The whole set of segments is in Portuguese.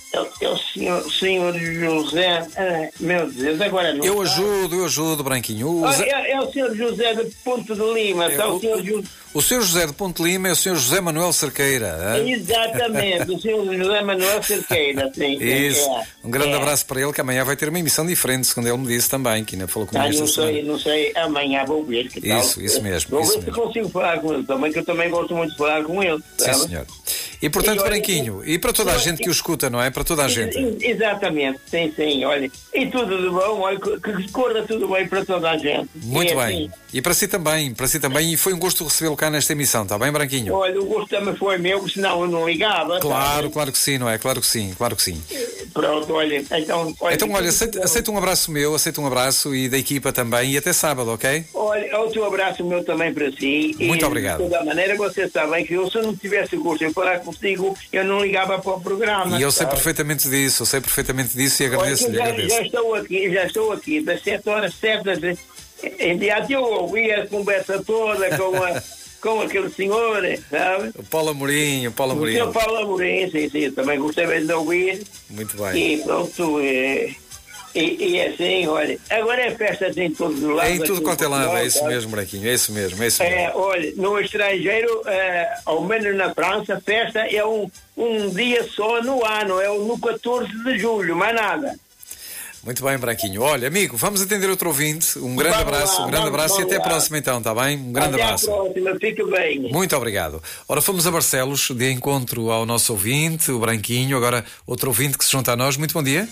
É o senhor José. Meu Deus, agora não. Eu ajudo, Branquinho. É o senhor José de Ponte de Lima. O senhor José de Ponte de Lima é o senhor José Manuel Cerqueira. Exatamente, o senhor José Manuel Cerqueira. Sim, isso. Um grande abraço para ele, que amanhã vai ter uma emissão diferente, segundo ele me disse também, que ainda falou comigo esta semana. Não sei, amanhã vou ver. Que tal? Isso mesmo. Vou ver se consigo falar com ele também, que eu também gosto muito de falar com ele. Sim, senhor. E portanto, Branquinho, e para toda a gente que o escuta, não é? Para toda a gente. Exatamente, sim, olha. E tudo de bom, olha, que corra tudo bem para toda a gente. Muito bem. Assim. E para si também, e foi um gosto recebê-lo cá nesta emissão, está bem, Branquinho? Olha, o gosto também foi meu, senão eu não ligava. Claro que sim, não é? Claro que sim. Pronto, olha, então olha, aceita um abraço meu, e da equipa também, e até sábado, ok? Olha, outro abraço meu também para si. Muito obrigado. De toda maneira, você sabe bem que se eu não tivesse gosto em falar contigo, eu não ligava para o programa. E eu sei perfeitamente disso, e agradeço-lhe. Já estou aqui, das 7 horas certas. Imediato eu ouvi a conversa toda com aquele senhor, sabe? O Paulo Amorim. O senhor Paulo Amorim, sim, também gostei bem de ouvir. Muito bem. E pronto, e assim, olha, agora é festa em todos os lados. É em tudo quanto é lado, é isso mesmo, Branquinho, é isso mesmo. Olha, no estrangeiro, ao menos na França, festa é um dia só no ano, no 14 de julho, mais nada. Muito bem, Branquinho. Olha, amigo, vamos atender outro ouvinte. Um grande abraço e até a próxima então, está bem? Um grande abraço. Até a próxima, fica bem. Muito obrigado. Ora, fomos a Barcelos de encontro ao nosso ouvinte, o Branquinho, agora outro ouvinte que se junta a nós. Muito bom dia.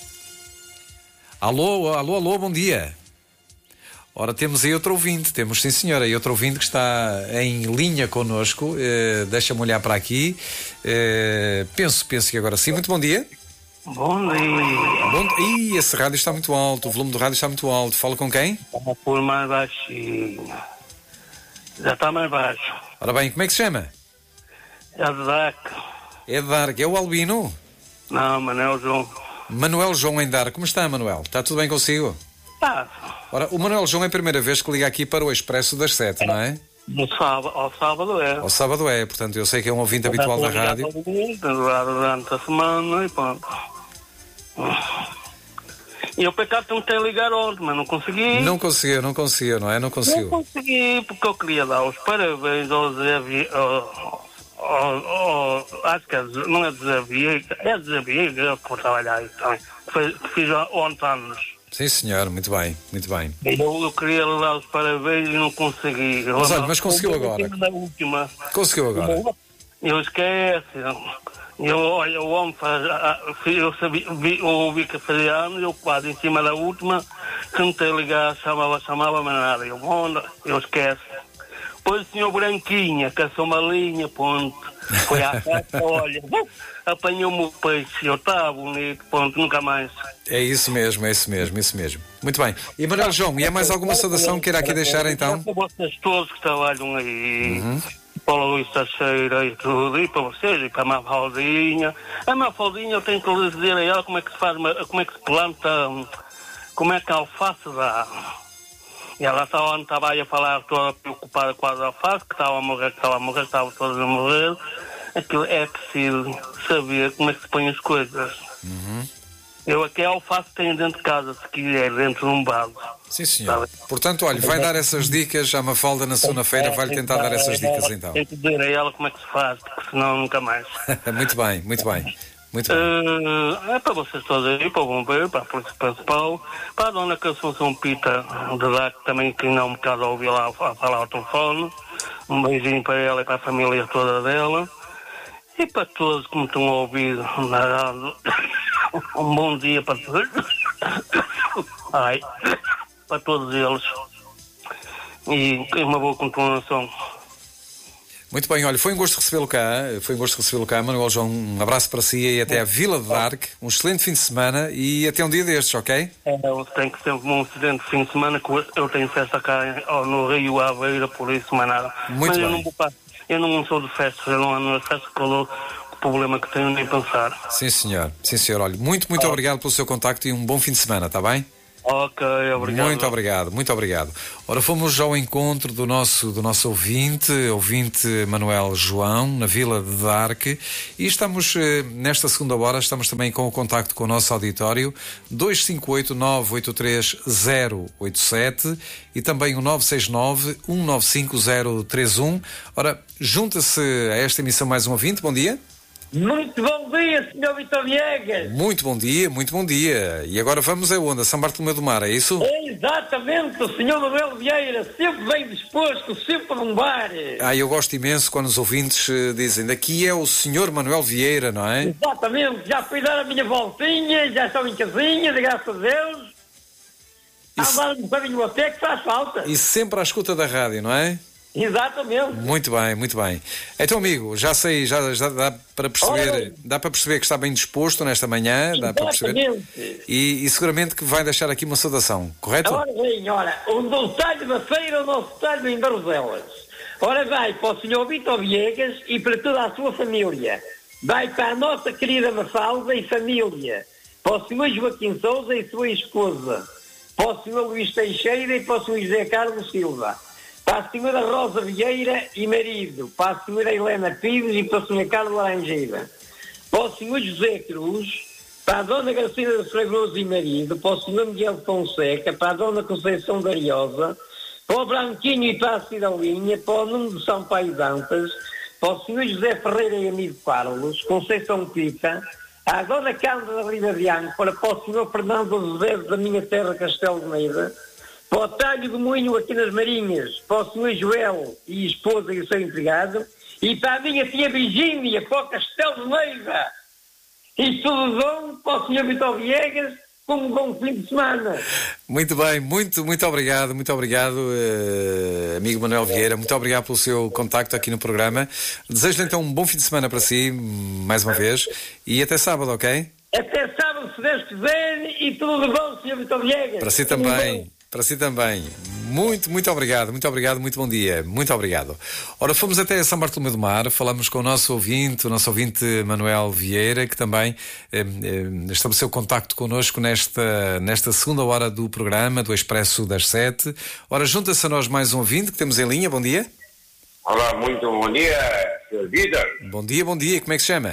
Alô, bom dia. Ora, temos aí outro ouvinte, sim senhora, aí outro ouvinte que está em linha connosco. Deixa-me olhar para aqui. Penso que agora sim. Muito bom dia. Bom dia. Esse rádio está muito alto, o volume do rádio está muito alto. Fala com quem? Está por mais baixinho. Já está mais baixo. Ora bem, como é que se chama? É Dark. É Dark, é o Albino? Não, Manuel João. Manuel João em Dark. Como está, Manuel? Está tudo bem consigo? Está. Ora, o Manuel João é a primeira vez que liga aqui para o Expresso das 7, não é? Ao sábado é. Ao sábado é, portanto eu sei que é um ouvinte habitual da rádio. Durante a semana e pronto. E eu pecado tentei ligar ontem, mas não consegui. Não conseguiu, não é? Não conseguiu. Não consegui, porque eu queria dar os parabéns ao Zé acho que não é Zé Vieira, que vou trabalhar aí também. Fiz ontem anos. Sim, senhor, muito bem. Eu queria dar os parabéns e não consegui. Mas conseguiu agora. Conseguiu agora. Eu esqueço. Olha, o homem faz. Eu ouvi que fazia anos, eu quase em cima da última, tentei ligar, chamava, mas nada. Eu esqueço. Depois o senhor Branquinha, caçou uma linha, ponto. Foi à casa, olha, apanhou-me o peixe, eu estava bonito, ponto, nunca mais. É isso mesmo. Muito bem. E Manuel João, e há mais alguma saudação que queira aqui deixar então? Para vocês todos que trabalham aí, para o Luís Teixeira e tudo, e para vocês, e para a Mafaldinha. A Mafaldinha, eu tenho que lhes dizer a ela como é que se faz, como é que se planta, como é que a alface dá. E ela estava aí a falar, toda preocupada com a alface, que estava a morrer, estava todas a morrer. Aquilo é preciso saber como é que se põe as coisas. Eu aqui a alface tenho dentro de casa, se quiser, dentro de um vaso. Sim, senhor. Sabe? Portanto, olha, vai dar essas dicas, a Mafalda na segunda-feira vai-lhe tentar dar essas dicas então. Tem que dizer a ela como é que se faz, porque senão nunca mais. Muito bem. É para vocês todos aí, para o bombeiro, para a Polícia Principal, para a dona Assunção Pita de DAC também, que não me caso a ouvir lá a falar ao telefone. Um beijinho para ela e para a família toda dela. E para todos que me estão a ouvir na rádio, um bom dia para todos. Para todos eles. E uma boa continuação. Muito bem, olha, foi um gosto recebê-lo cá, Manuel João, um abraço para si e até à Vila de Dark, um excelente fim de semana e até um dia destes, ok? Tem que ser um excelente fim de semana, que eu tenho festa cá no Rio Aveira, por isso, mais nada. Muito bem. Eu não sou de festas, eu não ando nas festas com o problema que tenho nem pensar. Sim, senhor, olha, muito obrigado pelo seu contacto e um bom fim de semana, está bem? Ok, obrigado. Muito obrigado, muito obrigado. Ora, fomos ao encontro do nosso ouvinte Manuel João, na Vila de Darque, e estamos, nesta segunda hora, estamos também com o contacto com o nosso auditório, 258-983-087 e também o 969-195-031. Ora, junta-se a esta emissão mais um ouvinte, bom dia. Muito bom dia, Sr. Vítor Viegas. Muito bom dia, muito bom dia. E agora vamos aonde? A São Bartolomeu do Mar, é isso? É exatamente, o Sr. Manuel Vieira, sempre bem disposto, sempre num bar. Eu gosto imenso quando os ouvintes dizem daqui é o Sr. Manuel Vieira, não é? Exatamente, já fui dar a minha voltinha, já estou em casinha, graças a Deus. Andar um bocadinho até que faz falta. E sempre à escuta da rádio, não é? Exatamente. Muito bem, muito bem. Então, amigo, já sei, já dá para perceber, que está bem disposto nesta manhã, dá para perceber. E seguramente que vai deixar aqui uma saudação, correto? Ora bem, o detalhe da feira, o nosso detalhe em Barroselas. Ora, vai para o Sr. Vítor Viegas e para toda a sua família. Vai para a nossa querida Mafalda e família. Para o Sr. Joaquim Sousa e sua esposa. Para o Sr. Luís Teixeira e para o Sr. José Carlos Silva. Para a Sra. Rosa Vieira e marido, para a Sra. Helena Pires e para a Sra. Carla Laranjeira, para o Sr. José Cruz, para a Dona Gracina de Fragoso e marido, para o Sr. Miguel Fonseca, para a Dona Conceição da Ariosa, para o Branquinho e para a Cidalinha, para o Nuno de Sampaio Dantas, para o Sr. José Ferreira e amigo Carlos, Conceição Pica, a Dona Cândida Riva Bianco, para o Sr. Fernando Azevedo da minha terra Castelo de Meira, para o Talho do Moinho aqui nas Marinhas, para o Sr. Joel e esposa e o seu empregado, e para a minha tia Virgínia, para o Castelo de Meira. E tudo bom para o Sr. Vítor Viegas, com um bom fim de semana. Muito bem, muito obrigado, amigo Manuel Vieira, muito obrigado pelo seu contacto aqui no programa. Desejo-lhe então um bom fim de semana para si, mais uma vez, e até sábado, ok? Até sábado, se Deus quiser, e tudo bom, Sr. Vítor Viegas. Para si também. Para si também. Muito obrigado, muito bom dia. Muito obrigado. Ora, fomos até São Bartolomeu do Mar, falamos com o nosso ouvinte Manuel Vieira, que também estabeleceu contacto connosco nesta segunda hora do programa, do Expresso das 7. Ora, junta-se a nós mais um ouvinte que temos em linha. Bom dia. Olá, muito bom dia, Sr. Vítor. Bom dia. Como é que se chama?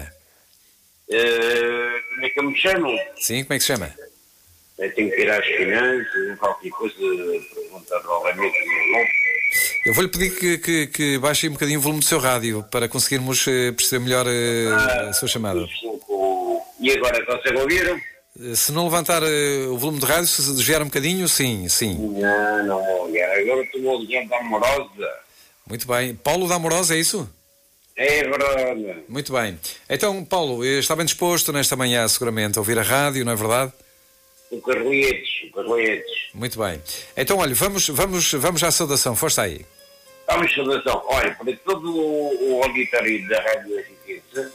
Como é que eu me chamo? Sim, como é que se chama? Eu tenho que ir às finanças, qualquer coisa, perguntar ao amigo do meu nome. Eu vou-lhe pedir que baixe um bocadinho o volume do seu rádio para conseguirmos perceber melhor a sua chamada. E agora consegue ouvir? Se não levantar o volume do rádio, se desviar um bocadinho, sim. Não vou olhar. Agora estou a ligar da Amorosa. Muito bem. Paulo da Amorosa, é isso? É verdade. Muito bem. Então, Paulo, está bem disposto nesta manhã, seguramente, a ouvir a rádio, não é verdade? O Carletes. Muito bem. Então, olha, vamos à saudação. Força aí. Vamos à saudação. Olha, para todo o auditório da Rádio Riqueza,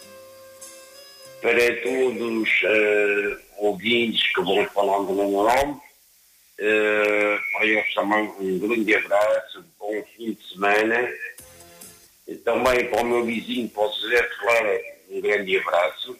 para todos os ouvintes que vão falando no meu nome, para eles também um grande abraço, bom fim de semana. E também para o meu vizinho, para o José Ferreira, um grande abraço.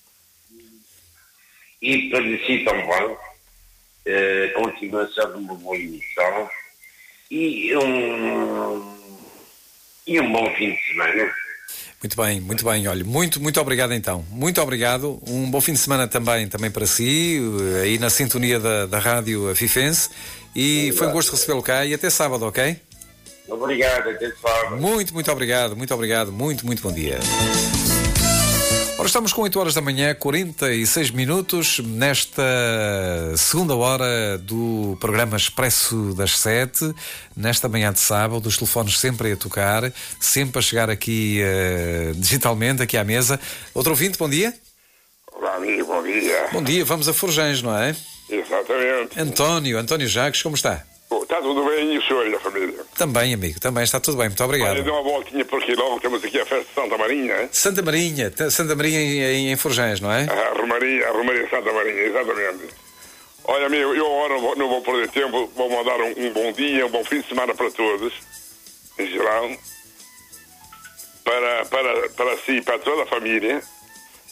E para si também, continuação de uma boa emissão e um bom fim de semana. Muito bem. Olha, muito obrigado então. Muito obrigado. Um bom fim de semana também para si, aí na sintonia da Rádio Fifense. E foi um gosto recebê-lo cá e até sábado, ok? Obrigado, até sábado. Muito obrigado. Muito bom dia. Ora, estamos com 8 horas da manhã, 46 minutos, nesta segunda hora do programa Expresso das 7, nesta manhã de sábado, os telefones sempre a tocar, sempre a chegar aqui digitalmente, aqui à mesa. Outro ouvinte, bom dia. Olá, amigo, bom dia. Bom dia, vamos a Forjães, não é? Exatamente. António Jacques, como está? Está tudo bem e o senhor e a família? Também, amigo, também está tudo bem, muito obrigado. Olha, deu uma voltinha por aqui logo, temos aqui a festa de Santa Marinha, é? Santa Marinha em Forjães, não é? A Romaria Santa Marinha, exatamente. Olha, amigo, eu agora não vou perder tempo, vou mandar um bom dia, um bom fim de semana para todos, em geral, para si e para toda a família,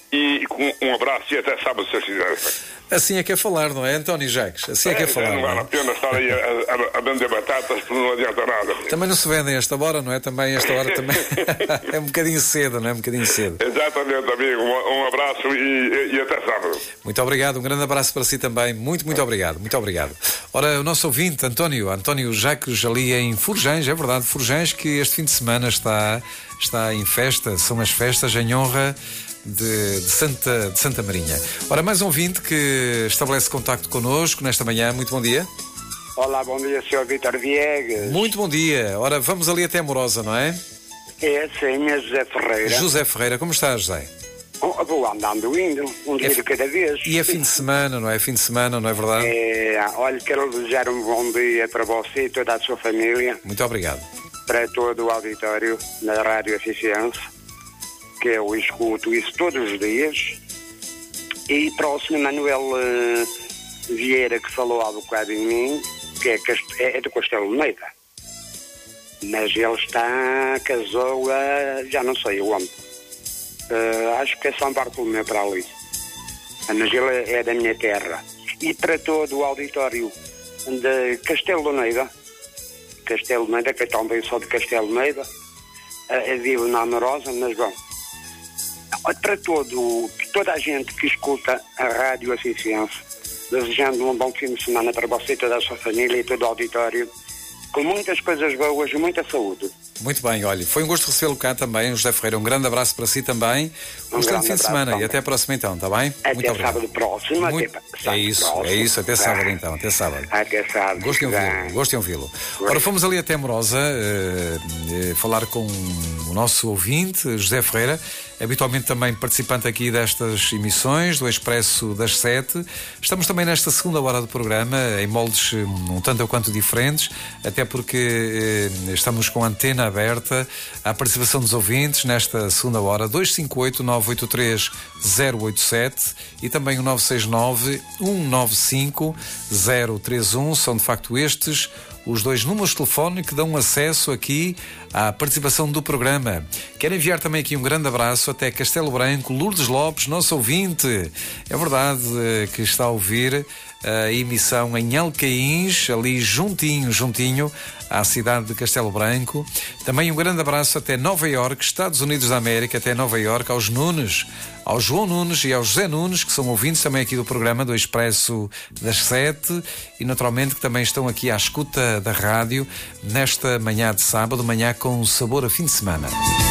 e com um abraço e até sábado, se quiser. Assim é que é falar, não é, António Jacques? Assim é que é falar. Não vale a pena estar aí a vender batatas, porque não adianta nada. Também não se vendem esta hora, não é? Também esta hora também é um bocadinho cedo, não é? Um bocadinho cedo. Exatamente, amigo. Um abraço e até sábado. Muito obrigado, um grande abraço para si também. Muito obrigado, muito obrigado. Ora, o nosso ouvinte, António Jacques, ali em Forjães, é verdade, Forjães, que este fim de semana está em festa, são as festas em honra de Santa Marinha. Ora, mais um ouvinte que estabelece contacto connosco nesta manhã. Muito bom dia. Olá, bom dia, Sr. Vítor Viegas. Muito bom dia. Ora, vamos ali até Morosa, não é? É, sim, é José Ferreira. José Ferreira, como está, José? Vou andando indo, um dia de cada vez. E é fim de semana, não é? Fim de semana, não é verdade? Olha, quero desejar um bom dia para você e toda a sua família. Muito obrigado. Para todo o auditório da Rádio Eficiência, que eu escuto isso todos os dias. E para o Sr. Manuel Vieira, que falou há bocado em mim, que é do Castelo de Meida. Mas ele casou já não sei onde. Acho que é São Bartolomeu para ali. Mas ele é da minha terra. E para todo o auditório de Castelo de Meida, que eu também sou de Castelo de Meida, vivo na Amorosa, mas bom, para toda a gente que escuta a Rádio Eficiência, desejando um bom fim de semana para você, toda a sua família e todo o auditório, com muitas coisas boas e muita saúde. Muito bem, olha, foi um gosto recebê-lo cá também, José Ferreira. Um grande abraço para si também. Um excelente fim de semana também. E até a próxima então, está bem? Até sábado próximo. É isso, até sábado então, até sábado. Até sábado. Gosto em ouvi-lo. Ora, fomos ali até Morosa falar com o nosso ouvinte, José Ferreira, habitualmente também participante aqui destas emissões do Expresso das 7. Estamos também nesta segunda hora do programa, em moldes um tanto ou quanto diferentes, até porque estamos com a antena aberta à participação dos ouvintes nesta segunda hora, 258-983-087 e também o 969-195-031. São de facto estes os dois números de telefone que dão acesso aqui à participação do programa. Quero enviar também aqui um grande abraço até Castelo Branco, Lourdes Lopes, nosso ouvinte. É verdade que está a ouvir a emissão em Alcaíns, ali juntinho à cidade de Castelo Branco. Também um grande abraço até Nova Iorque, Estados Unidos da América, até Nova Iorque, aos Nunes, ao João Nunes e ao José Nunes, que são ouvintes também aqui do programa do Expresso das 7 e naturalmente que também estão aqui à escuta da rádio nesta manhã de sábado, manhã com sabor a fim de semana.